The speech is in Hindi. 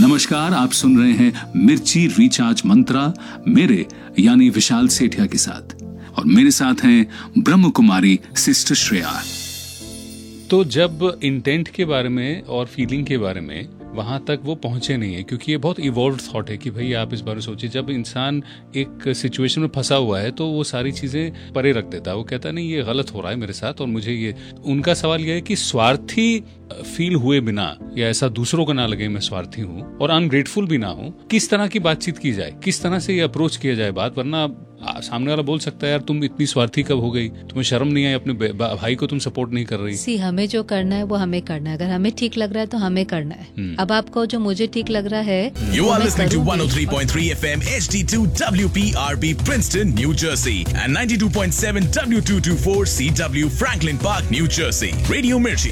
नमस्कार, आप सुन रहे हैं मिर्ची रिचार्ज मंत्रा मेरे यानी विशाल सेठिया के साथ, और मेरे साथ हैं ब्रह्म कुमारी सिस्टर श्रेया। तो जब इंटेंट के बारे में और फीलिंग के बारे में वहां तक वो पहुंचे नहीं है, क्योंकि ये बहुत इवॉल्व थॉट है कि भाई आप इस बारे में सोचिए। जब इंसान एक सिचुएशन में फंसा हुआ है तो वो सारी चीजें परे रख देता है। वो कहता है नहीं, ये गलत हो रहा है मेरे साथ और मुझे ये। उनका सवाल ये है कि स्वार्थी फील हुए बिना, या ऐसा दूसरों को ना लगे मैं स्वार्थी हूँ, और अनग्रेटफुल भी ना हूँ, किस तरह की बातचीत की जाए, किस तरह से ये अप्रोच किया जाए बात। वरना सामने वाला बोल सकता है यार तुम इतनी स्वार्थी कब हो गई, तुम्हें शर्म नहीं आई, अपने भाई को तुम सपोर्ट नहीं कर रही। हमें जो करना है वो हमें करना है। अगर हमें ठीक लग रहा है तो हमें करना है। अब आपको जो मुझे ठीक लग रहा है। You are listening to 103.3 FM HD2 WPRB Princeton, New Jersey and 92.7 W224 CW Franklin Park, New Jersey. Radio Mirchi